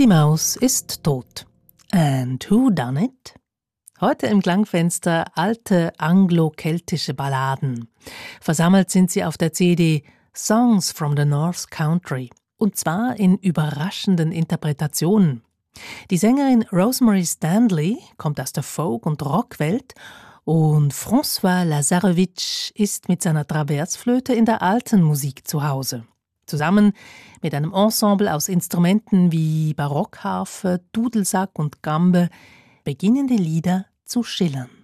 Die Maus ist tot. And who done it? Heute im Klangfenster alte anglo-keltische Balladen. Versammelt sind sie auf der CD Songs from the North Country. Und zwar in überraschenden Interpretationen. Die Sängerin Rosemary Stanley kommt aus der Folk- und Rockwelt und François Lazarevitch ist mit seiner Traversflöte in der alten Musik zu Hause. Zusammen mit einem Ensemble aus Instrumenten wie Barockharfe, Dudelsack und Gambe beginnen die Lieder zu schillern.